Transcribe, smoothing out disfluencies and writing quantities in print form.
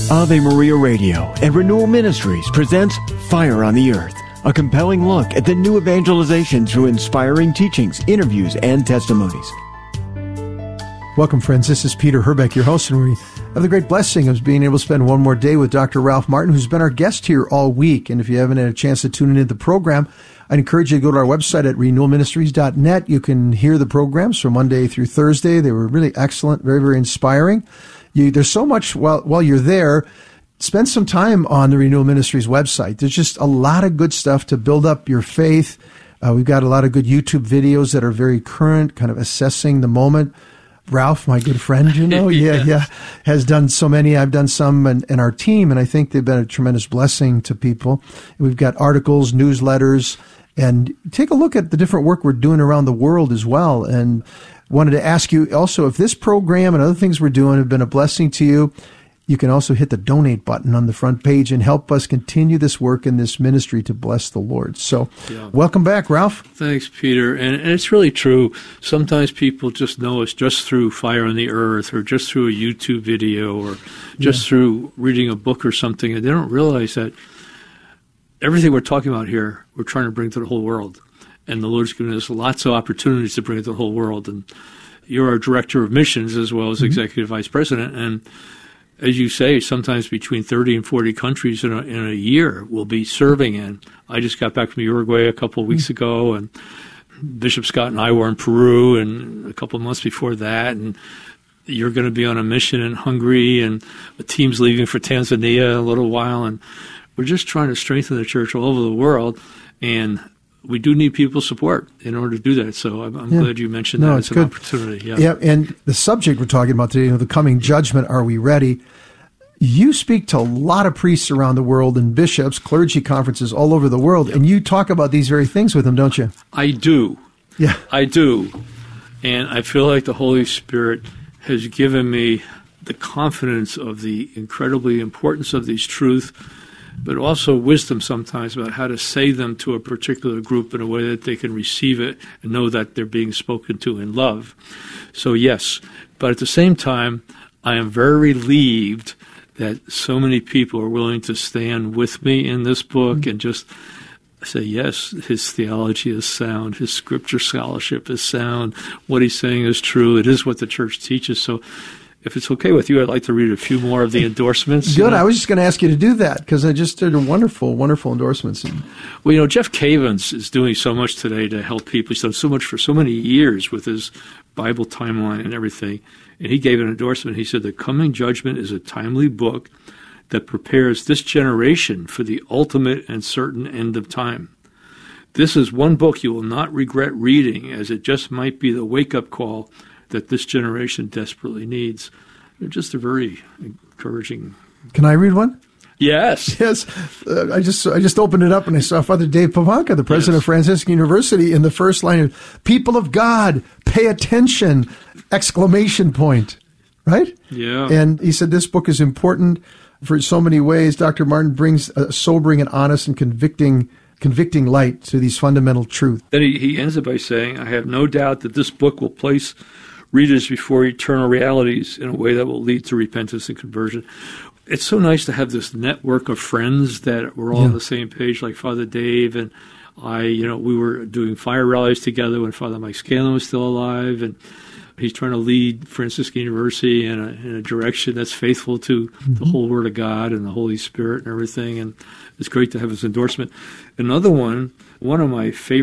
Ave Maria Radio and Renewal Ministries presents Fire on the Earth, a compelling look at the new evangelization through inspiring teachings, interviews, and testimonies. Welcome, friends. This is Peter Herbeck, your host, and we have the great blessing of being able to spend one more day with Dr. Ralph Martin, who's been our guest here all week. And if you haven't had a chance to tune into the program, I'd encourage you to go to our website at renewalministries.net. You can hear the programs from Monday through Thursday. They were really excellent, very, very inspiring. There's so much while you're there. Spend some time on the Renewal Ministries website. There's just a lot of good stuff to build up your faith. We've got a lot of good YouTube videos that are very current, kind of assessing the moment. Ralph, my good friend, yes. Has done so many. I've done some, and our team, and I think they've been a tremendous blessing to people. We've got articles, newsletters, and take a look at the different work we're doing around the world as well. And wanted to ask you also, if this program and other things we're doing have been a blessing to you, you can also hit the donate button on the front page and help us continue this work in this ministry to bless the Lord. So Welcome back, Ralph. Thanks, Peter. And it's really true. Sometimes people just know us just through Fire on the Earth or just through a YouTube video or just through reading a book or something, and they don't realize that everything we're talking about here, we're trying to bring to the whole world. And the Lord's given us lots of opportunities to bring it to the whole world. And you're our director of missions as well as executive vice president. And as you say, sometimes between 30 and 40 countries in a year we'll be serving in. I just got back from Uruguay a couple of weeks ago, and Bishop Scott and I were in Peru and a couple of months before that. And you're going to be on a mission in Hungary, and a team's leaving for Tanzania in a little while. And we're just trying to strengthen the church all over the world. And we do need people's support in order to do that. So I'm glad you mentioned that as an opportunity. Yeah, and the subject we're talking about today, the coming judgment, are we ready? You speak to a lot of priests around the world and bishops, clergy conferences all over the world, and you talk about these very things with them, don't you? I do. Yeah. I do. And I feel like the Holy Spirit has given me the confidence of the incredibly importance of these truths, but also wisdom sometimes about how to say them to a particular group in a way that they can receive it and know that they're being spoken to in love. So yes, but at the same time, I am very relieved that so many people are willing to stand with me in this book and just say, yes, his theology is sound, his scripture scholarship is sound, what he's saying is true, it is what the church teaches. So if it's okay with you, I'd like to read a few more of the endorsements. Good. I was just going to ask you to do that because I just did a wonderful, wonderful endorsements. Well, Jeff Cavins is doing so much today to help people. He's done so much for so many years with his Bible timeline and everything. And he gave an endorsement. He said, "The Coming Judgment is a timely book that prepares this generation for the ultimate and certain end of time. This is one book you will not regret reading, as it just might be the wake-up call that this generation desperately needs." They're just a very encouraging. Can I read one? Yes. Yes. I just opened it up and I saw Father Dave Pavanka, the president of Franciscan University, in the first line of "People of God, pay attention!" exclamation point. Right? Yeah. And he said this book is important for so many ways. Dr. Martin brings a sobering and honest and convicting light to these fundamental truths. Then he ends it by saying, "I have no doubt that this book will place readers before eternal realities in a way that will lead to repentance and conversion." It's so nice to have this network of friends that we're all on the same page, like Father Dave and I. We were doing fire rallies together when Father Mike Scanlon was still alive, and he's trying to lead Franciscan University in a direction that's faithful to the whole Word of God and the Holy Spirit and everything. And it's great to have his endorsement. Another one of my favorite